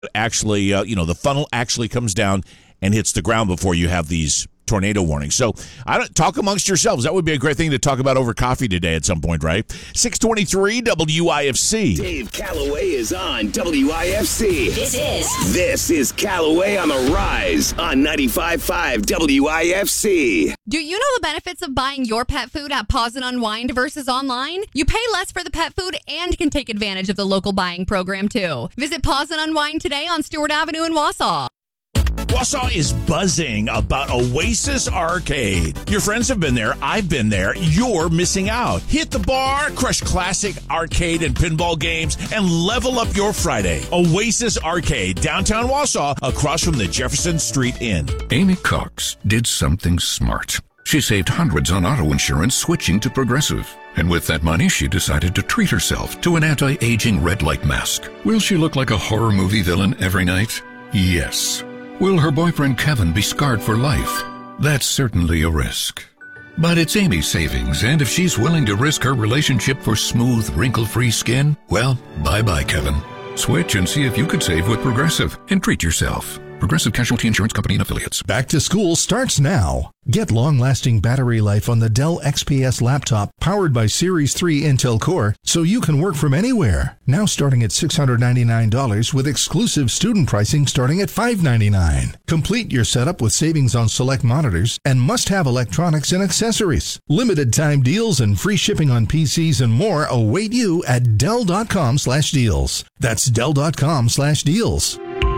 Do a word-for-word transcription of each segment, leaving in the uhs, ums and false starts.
actually, uh, you know, the funnel actually comes down and hits the ground before you have these tornado warnings. So I don't talk amongst yourselves. That would be a great thing to talk about over coffee today at some point, right? six twenty-three W I F C. Dave Calloway is on W I F C. This is. This is Calloway on the Rise on ninety-five point five W I F C. Do you know the benefits of buying your pet food at Pause and Unwind versus online? You pay less for the pet food and can take advantage of the local buying program too. Visit Pause and Unwind today on Stewart Avenue in Wausau. Wausau is buzzing about Oasis Arcade. Your friends have been there. I've been there. You're missing out. Hit the bar, crush classic arcade and pinball games, and level up your Friday. Oasis Arcade, downtown Wausau, across from the Jefferson Street Inn. Amy Cox did something smart. She saved hundreds on auto insurance switching to Progressive. And with that money, she decided to treat herself to an anti-aging red light mask. Will she look like a horror movie villain every night? Yes. Will her boyfriend Kevin be scarred for life? That's certainly a risk. But it's Amy's savings, and if she's willing to risk her relationship for smooth, wrinkle-free skin, well, bye-bye, Kevin. Switch and see if you could save with Progressive and treat yourself. Progressive Casualty Insurance Company and Affiliates. Back to school starts now. Get long-lasting battery life on the Dell X P S laptop powered by Series three Intel Core so you can work from anywhere. Now starting at six hundred ninety-nine dollars with exclusive student pricing starting at five hundred ninety-nine dollars. Complete your setup with savings on select monitors and must-have electronics and accessories. Limited time deals and free shipping on P Cs and more await you at Dell.com slash deals. That's Dell.com slash deals.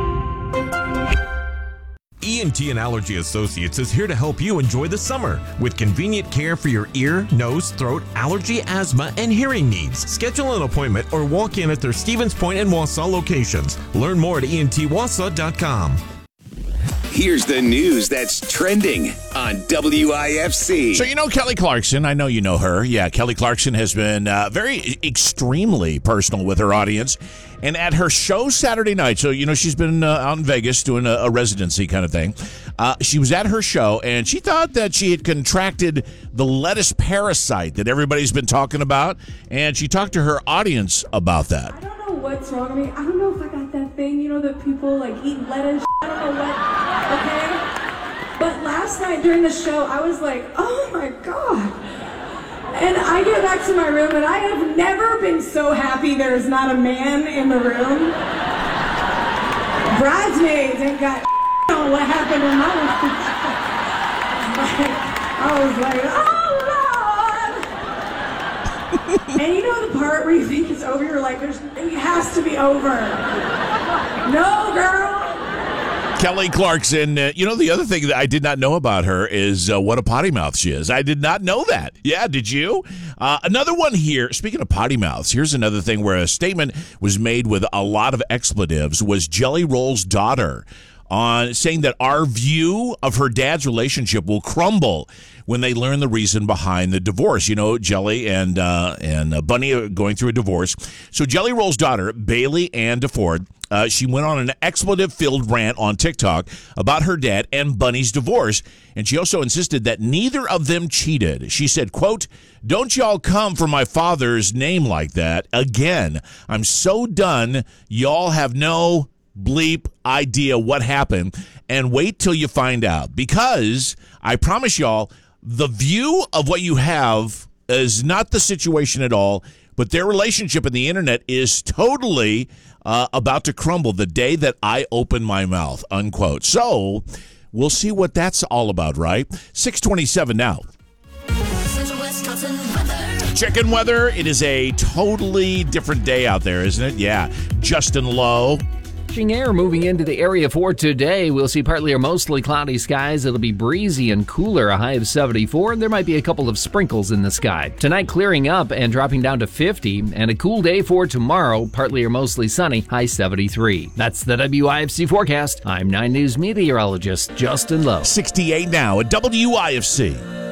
E N T and Allergy Associates is here to help you enjoy the summer with convenient care for your ear, nose, throat, allergy, asthma, and hearing needs. Schedule an appointment or walk in at their Stevens Point and Wausau locations. Learn more at E N T Wausau dot com. Here's the news that's trending on W I F C. So you know Kelly Clarkson. I know you know her. Yeah, Kelly Clarkson has been uh, very extremely personal with her audience. And at her show Saturday night, so you know she's been uh, out in Vegas doing a, a residency kind of thing. Uh, she was at her show, and she thought that she had contracted the lettuce parasite that everybody's been talking about. And she talked to her audience about that. I don't know what's wrong with me. I don't know if I got that thing, you know, that people like eat lettuce. I don't know what. Okay? But last night during the show, I was like, oh my God. And I get back to my room, and I have never been so happy there's not a man in the room. Bridesmaids ain't got on what happened in my life. I was like, oh, Lord. And you know the part where you think it's over? You're like, There's, it has to be over. No, girl. Kelly Clarkson, uh, you know, the other thing that I did not know about her is uh, what a potty mouth she is. I did not know that. Yeah, did you? Uh, another one here, speaking of potty mouths, here's another thing where a statement was made with a lot of expletives, was Jelly Roll's daughter on saying that our view of her dad's relationship will crumble when they learn the reason behind the divorce. You know, Jelly and uh, and uh, Bunny are going through a divorce. So Jelly Roll's daughter, Bailey Ann DeFord, uh, she went on an expletive-filled rant on TikTok about her dad and Bunny's divorce, and she also insisted that neither of them cheated. She said, quote, "Don't y'all come for my father's name like that again. I'm so done. Y'all have no bleep idea what happened, and wait till you find out, because I promise y'all the view of what you have is not the situation at all, but their relationship in the internet is totally uh, about to crumble the day that I open my mouth," unquote. So we'll see what that's all about, right? six twenty-seven now. Chicken weather. It is a totally different day out there, isn't it? Yeah. Justin Lowe. Air moving into the area for today. We'll see partly or mostly cloudy skies. It'll be breezy and cooler, a high of seventy-four. There might be a couple of sprinkles in the sky. Tonight clearing up and dropping down to fifty, and a cool day for tomorrow, partly or mostly sunny, high seventy-three. That's the W I F C forecast. I'm nine News meteorologist Justin Lowe. sixty-eight now at W I F C.